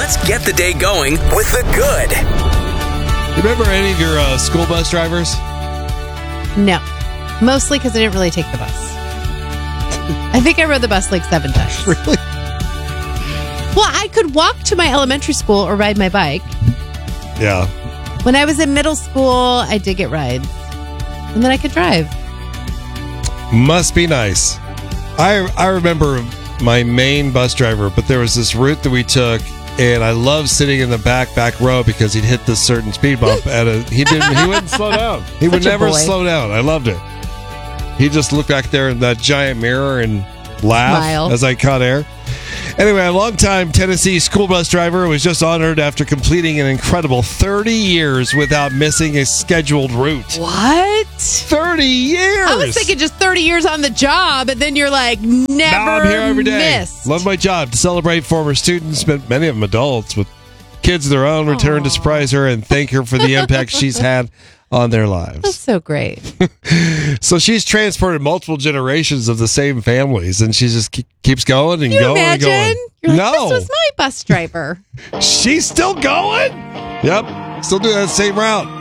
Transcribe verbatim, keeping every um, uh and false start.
Let's get the day going with the good. Remember any of your uh, school bus drivers? No. Mostly because I didn't really take the bus. I think I rode the bus like seven times. Really? Well, I could walk to my elementary school or ride my bike. Yeah. When I was in middle school, I did get rides. And then I could drive. Must be nice. I I remember my main bus driver, but there was this route that we took, and I loved sitting in the back back row because he'd hit this certain speed bump at a he didn't he wouldn't slow down. He Such would a never boy. slow down. I loved it. He just looked back there in that giant mirror and laughed Smile. as I caught air. Anyway, a longtime Tennessee school bus driver was just honored after completing an incredible thirty years without missing a scheduled route. What? thirty years! I was thinking just thirty years on the job, and then you're like, never Now I'm here every day. missed. Love my job. To celebrate former students, but many of them adults with kids of their own, return to surprise her and thank her for the impact she's had on their That's lives. so great. So she's transported multiple generations of the same families, and she just ke- keeps going and Can you going imagine? and going. You're like, no, this was my bus driver. she's still going. Yep, still doing that same route.